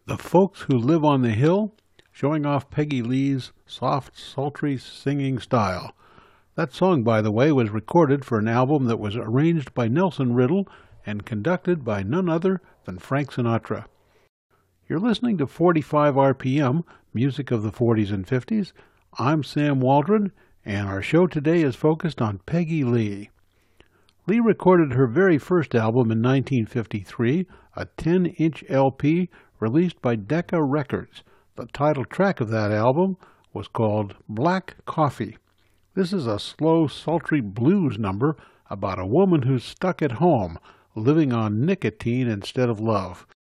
The Folks Who Live on the Hill, showing off Peggy Lee's soft, sultry singing style. That song, by the way, was recorded for an album that was arranged by Nelson Riddle and conducted by none other than Frank Sinatra. You're listening to 45 RPM, music of the 40s and 50s. I'm Sam Waldron, and our show today is focused on Peggy Lee. Lee recorded her very first album in 1953, a 10-inch LP released by Decca Records. The title track of that album was called Black Coffee. This is a slow, sultry blues number about a woman who's stuck at home, living on nicotine instead of love.